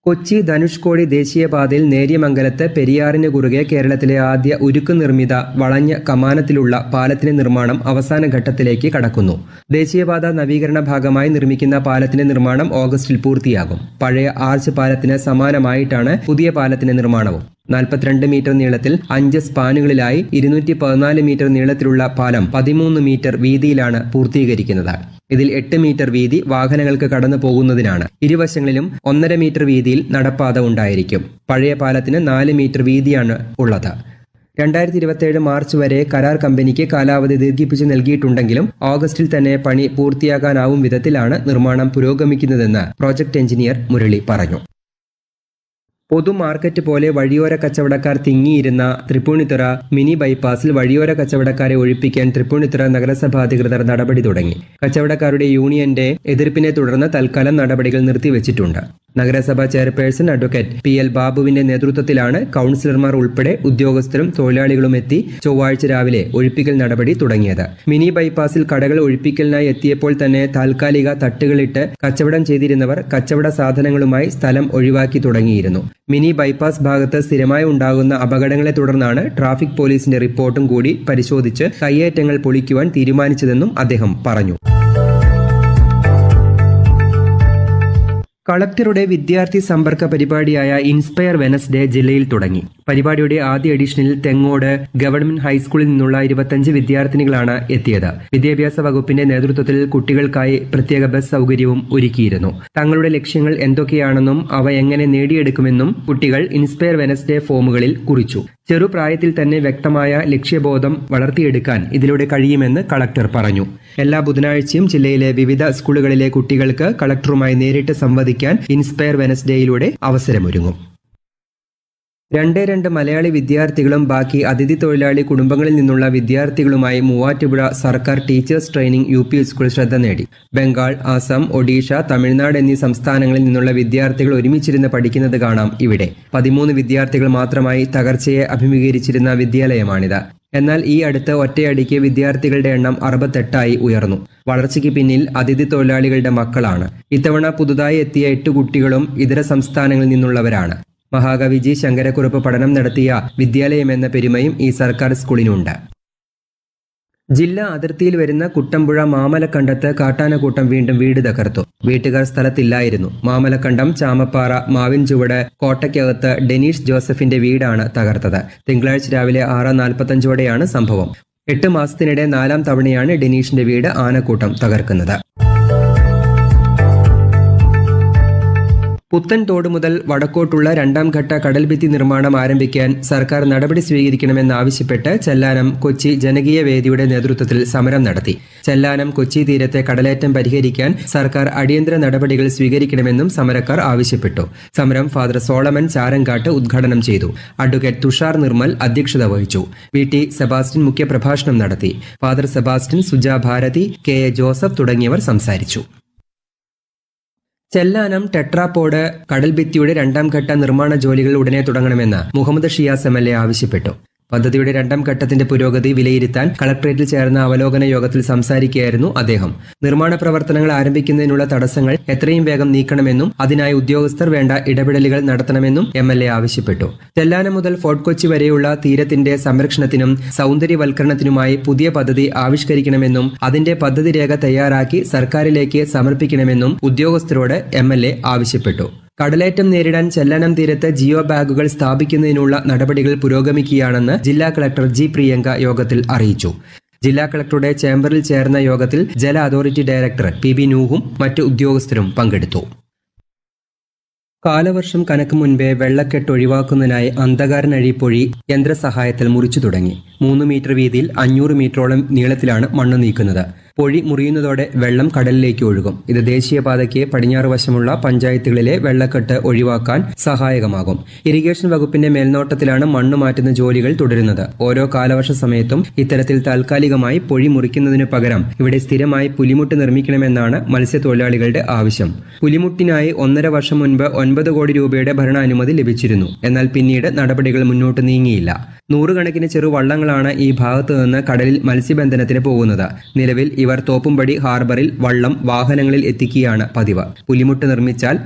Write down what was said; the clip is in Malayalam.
കൊച്ചി ധനുഷ്കോടി ദേശീയപാതയിൽ നേര്യമംഗലത്ത് പെരിയാറിന് കുറുകെ കേരളത്തിലെ ആദ്യ ഉരുക്ക് നിർമ്മിത വളഞ്ഞ കമാനത്തിലുള്ള പാലത്തിന്റെ നിർമ്മാണം അവസാന ഘട്ടത്തിലേക്ക് കടക്കുന്നു. ദേശീയപാത നവീകരണ ഭാഗമായി നിർമ്മിക്കുന്ന പാലത്തിന്റെ നിർമ്മാണം ഓഗസ്റ്റിൽ പൂർത്തിയാകും. പഴയ ആർച്ച് പാലത്തിന് സമാനമായിട്ടാണ് പുതിയ പാലത്തിന്റെ നിർമ്മാണവും. 42 മീറ്റർ നീളത്തിൽ 5 സ്പാനുകളിലായി 214 മീറ്റർ നീളത്തിലുള്ള പാലം 13 മീറ്റർ വീതിയിലാണ് പൂർത്തീകരിക്കുന്നത്. ഇതിൽ 8 മീറ്റർ വീതി വാഹനങ്ങൾക്ക് കടന്നു പോകുന്നതിനാണ്. ഇരുവശങ്ങളിലും 1.5 മീറ്റർ വീതിയിൽ നടപ്പാത ഉണ്ടായിരിക്കും. പഴയ പാലത്തിന് 4 മീറ്റർ വീതിയാണ് ഉള്ളത്. 2027 മാർച്ച് വരെ കരാർ കമ്പനിക്ക് കാലാവധി ദീർഘിപ്പിച്ചു നൽകിയിട്ടുണ്ടെങ്കിലും ഓഗസ്റ്റിൽ തന്നെ പണി പൂർത്തിയാക്കാനാവും വിധത്തിലാണ് നിർമ്മാണം പുരോഗമിക്കുന്നതെന്ന് പ്രോജക്ട് എഞ്ചിനീയർ മുരളി പറഞ്ഞു. പൊതുമാർക്കറ്റ് പോലെ വഴിയോര കച്ചവടക്കാർ തിങ്ങിയിരുന്ന തൃപ്പൂണിത്തുറ മിനി ബൈപ്പാസിൽ വഴിയോര കച്ചവടക്കാരെ ഒഴിപ്പിക്കാൻ തൃപ്പൂണിത്തുറ നഗരസഭാ അധികൃതർ നടപടി തുടങ്ങി. കച്ചവടക്കാരുടെ യൂണിയന്റെ എതിർപ്പിനെ തുടർന്ന് തൽക്കാലം നടപടികൾ നിർത്തിവച്ചിട്ടുണ്ട്. നഗരസഭാ ചെയർപേഴ്സൺ അഡ്വക്കേറ്റ് PL ബാബുവിന്റെ നേതൃത്വത്തിലാണ് കൌൺസിലർമാർ ഉൾപ്പെടെ ഉദ്യോഗസ്ഥരും തൊഴിലാളികളും എത്തി ചൊവ്വാഴ്ച രാവിലെ ഒഴിപ്പിക്കൽ നടപടി തുടങ്ങിയത്. മിനി ബൈപ്പാസിൽ കടകൾ ഒഴിപ്പിക്കലിനായി എത്തിയപ്പോൾ തന്നെ താൽക്കാലിക തട്ടുകളിട്ട് കച്ചവടം ചെയ്തിരുന്നവർ കച്ചവട സാധനങ്ങളുമായി സ്ഥലം ഒഴിവാക്കി തുടങ്ങിയിരുന്നു. മിനി ബൈപ്പാസ് ഭാഗത്ത് സ്ഥിരമായി ഉണ്ടാകുന്ന അപകടങ്ങളെ തുടർന്നാണ് ട്രാഫിക് പോലീസിന്റെ റിപ്പോർട്ടും കൂടി പരിശോധിച്ച് കയ്യേറ്റങ്ങൾ പൊളിക്കുവാൻ തീരുമാനിച്ചതെന്നും അദ്ദേഹം പറഞ്ഞു. കളക്ടറുടെ വിദ്യാർത്ഥി സമ്പർക്ക പരിപാടിയായ ഇൻസ്പയർ വെനസ്ഡേ ജില്ലയിൽ തുടങ്ങി. പരിപാടിയുടെ ആദ്യ എഡിഷനിൽ തെങ്ങോട് ഗവൺമെന്റ് ഹൈസ്കൂളിൽ നിന്നുള്ള 25 വിദ്യാർത്ഥിനികളാണ് എത്തിയത്. വിദ്യാഭ്യാസ വകുപ്പിന്റെ നേതൃത്വത്തിൽ കുട്ടികൾക്കായി പ്രത്യേക ബസ് സൗകര്യവും ഒരുക്കിയിരുന്നു. തങ്ങളുടെ ലക്ഷ്യങ്ങൾ എന്തൊക്കെയാണെന്നും അവ എങ്ങനെ നേടിയെടുക്കുമെന്നും കുട്ടികൾ ഇൻസ്പയർ വെനസ്ഡേ ഫോമുകളിൽ കുറിച്ചു. ചെറുപ്രായത്തിൽ തന്നെ വ്യക്തമായ ലക്ഷ്യബോധം വളർത്തിയെടുക്കാൻ ഇതിലൂടെ കഴിയുമെന്ന് കളക്ടർ പറഞ്ഞു. എല്ലാ ബുധനാഴ്ചയും ജില്ലയിലെ വിവിധ സ്കൂളുകളിലെ കുട്ടികൾക്ക് കളക്ടറുമായി നേരിട്ട് സംവദിക്കാൻ ഇൻസ്പയർ വെനസ്ഡേയിലൂടെ അവസരമൊരുങ്ങും. 2 മലയാളി വിദ്യാർത്ഥികളും ബാക്കി അതിഥി തൊഴിലാളി കുടുംബങ്ങളിൽ നിന്നുള്ള വിദ്യാർത്ഥികളുമായി മൂവാറ്റുപുഴ സർക്കാർ ടീച്ചേഴ്സ് ട്രെയിനിംഗ് UP സ്കൂൾ ശ്രദ്ധ നേടി. ബംഗാൾ, ആസാം, ഒഡീഷ, തമിഴ്നാട് എന്നീ സംസ്ഥാനങ്ങളിൽ നിന്നുള്ള വിദ്യാർത്ഥികൾ ഒരുമിച്ചിരുന്ന് പഠിക്കുന്നത് കാണാം ഇവിടെ. 13 വിദ്യാർത്ഥികൾ മാത്രമായി തകർച്ചയെ അഭിമുഖീകരിച്ചിരുന്ന വിദ്യാലയമാണിത്. എന്നാൽ ഈ അടുത്ത് ഒറ്റയടിക്ക് വിദ്യാർത്ഥികളുടെ എണ്ണം 68ആയി ഉയർന്നു. വളർച്ചയ്ക്ക് പിന്നിൽ അതിഥി തൊഴിലാളികളുടെ മക്കളാണ്. ഇത്തവണ പുതുതായി എത്തിയ 8 കുട്ടികളും ഇതര സംസ്ഥാനങ്ങളിൽ നിന്നുള്ളവരാണ്. മഹാകവി G. ശങ്കരക്കുറുപ്പ് പഠനം നടത്തിയ വിദ്യാലയമെന്ന പെരുമയും ഈ സർക്കാർ സ്കൂളിനുണ്ട്. ജില്ലാ അതിർത്തിയിൽ വരുന്ന കുട്ടമ്പുഴ മാമലക്കണ്ടത്ത് കാട്ടാനക്കൂട്ടം വീണ്ടും വീട് തകർത്തു. വീട്ടുകാർ സ്ഥലത്തില്ലായിരുന്നു. മാമലക്കണ്ടം ചാമപ്പാറ മാവിൻചുവട് കോട്ടയ്ക്കകത്ത് ഡെനീഷ് ജോസഫിന്റെ വീടാണ് തകർത്തത്. തിങ്കളാഴ്ച രാവിലെ 6:45ഓടെയാണ് സംഭവം. 8 മാസത്തിനിടെ 4ാം തവണയാണ് ഡെനീഷിന്റെ വീട് ആനക്കൂട്ടം തകർക്കുന്നത്. പുത്തൻതോട് മുതൽ വടക്കോട്ടുള്ള 2ാം ഘട്ട കടൽഭിത്തി നിർമ്മാണം ആരംഭിക്കാൻ സർക്കാർ നടപടി സ്വീകരിക്കണമെന്നാവശ്യപ്പെട്ട് ചെല്ലാനം കൊച്ചി ജനകീയ വേദിയുടെ നേതൃത്വത്തിൽ സമരം നടത്തി. ചെല്ലാനം കൊച്ചി തീരത്തെ കടലേറ്റം പരിഹരിക്കാൻ സർക്കാർ അടിയന്തര നടപടികൾ സ്വീകരിക്കണമെന്നും സമരക്കാർ ആവശ്യപ്പെട്ടു. സമരം ഫാദർ സോളമൻ ചാരങ്കാട്ട് ഉദ്ഘാടനം ചെയ്തു. അഡ്വക്കേറ്റ് തുഷാർ നിർമ്മൽ അധ്യക്ഷത വഹിച്ചു. VT സെബാസ്റ്റ്യൻ മുഖ്യപ്രഭാഷണം നടത്തി. Father Sebastian, Suja Bharati, KA Joseph തുടങ്ങിയവർ സംസാരിച്ചു. ചെല്ലാനം ടെട്രാപോഡ് കടൽഭിത്തിയുടെ 2ാം ഘട്ട നിർമ്മാണ ജോലികൾ ഉടനെ തുടങ്ങണമെന്ന് മുഹമ്മദ് ഷിയാസ് MLA ആവശ്യപ്പെട്ടു. പദ്ധതിയുടെ 2ാം ഘട്ടത്തിന്റെ പുരോഗതി വിലയിരുത്താൻ കളക്ടറേറ്റിൽ ചേർന്ന അവലോകന യോഗത്തിൽ സംസാരിക്കുകയായിരുന്നു അദ്ദേഹം. നിർമ്മാണ പ്രവർത്തനങ്ങൾ ആരംഭിക്കുന്നതിനുള്ള തടസ്സങ്ങൾ എത്രയും വേഗം നീക്കണമെന്നും അതിനായി ഉദ്യോഗസ്ഥർ വേണ്ട ഇടപെടലുകൾ നടത്തണമെന്നും MLA ആവശ്യപ്പെട്ടു. ചെല്ലാനം മുതൽ ഫോർട്ട് കൊച്ചി വരെയുള്ള തീരത്തിന്റെ സംരക്ഷണത്തിനും സൗന്ദര്യവൽക്കരണത്തിനുമായി പുതിയ പദ്ധതി ആവിഷ്കരിക്കണമെന്നും അതിന്റെ പദ്ധതി രേഖ തയ്യാറാക്കി സർക്കാരിലേക്ക് സമർപ്പിക്കണമെന്നും ഉദ്യോഗസ്ഥരോട് MLA ആവശ്യപ്പെട്ടു. കടലേറ്റം നേരിടാൻ ചെല്ലാനം തീരത്ത് ജിയോ ബാഗുകൾ സ്ഥാപിക്കുന്നതിനുള്ള നടപടികൾ പുരോഗമിക്കുകയാണെന്ന് ജില്ലാ കളക്ടർ G. പ്രിയങ്ക യോഗത്തിൽ അറിയിച്ചു. ജില്ലാ കളക്ടറുടെ ചേംബറിൽ ചേർന്ന യോഗത്തിൽ ജല അതോറിറ്റി ഡയറക്ടർ PB നൂഹും മറ്റ് ഉദ്യോഗസ്ഥരും പങ്കെടുത്തു. കാലവർഷം കനക്കും മുൻപേ വെള്ളക്കെട്ട് ഒഴിവാക്കുന്നതിനായി അന്ധകാരൻ അഴീപ്പൊഴി യന്ത്രസഹായത്തിൽ മുറിച്ചു തുടങ്ങി. 3 മീറ്റർ വീതിയിൽ 500 മീറ്ററോളം നീളത്തിലാണ് മണ്ണ് നീക്കുന്നത്. പൊഴി മുറിയുന്നതോടെ വെള്ളം കടലിലേക്ക് ഒഴുകും. ഇത് ദേശീയപാതയ്ക്ക് പടിഞ്ഞാറ് വശമുള്ള പഞ്ചായത്തുകളിലെ വെള്ളക്കെട്ട് ഒഴിവാക്കാൻ സഹായകമാകും. ഇറിഗേഷൻ വകുപ്പിന്റെ മേൽനോട്ടത്തിലാണ് മണ്ണ് മാറ്റുന്ന ജോലികൾ തുടരുന്നത്. ഓരോ കാലവർഷ സമയത്തും ഇത്തരത്തിൽ താൽക്കാലികമായി പൊഴി മുറിക്കുന്നതിനു പകരം ഇവിടെ സ്ഥിരമായി പുലിമുട്ട് നിർമ്മിക്കണമെന്നാണ് മത്സ്യത്തൊഴിലാളികളുടെ ആവശ്യം. പുലിമുട്ടിനായി 1.5 വർഷം മുൻപ് 9 കോടി രൂപയുടെ ഭരണാനുമതി ലഭിച്ചിരുന്നു. എന്നാൽ പിന്നീട് നടപടികൾ മുന്നോട്ട് നീങ്ങിയില്ല. 100 കണക്കിന് ചെറുവള്ളങ്ങളാണ് ഈ ഭാഗത്തു നിന്ന് കടലിൽ മത്സ്യബന്ധനത്തിന് പോകുന്നത്. നിലവിൽ ഇവർ തോപ്പുംപടി ഹാർബറിൽ വള്ളം വാഹനങ്ങളിൽ എത്തിക്കുകയാണ് പതിവ്. പുലിമുട്ട് നിർമ്മിച്ചാൽ